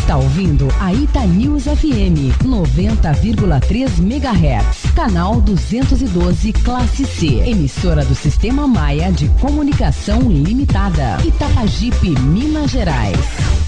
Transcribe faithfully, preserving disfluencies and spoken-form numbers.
está ouvindo a Itanews F M noventa vírgula três megahertz, canal duzentos e doze, classe C, emissora do Sistema Maia de Comunicação Limitada, Itapajipe, Minas Gerais.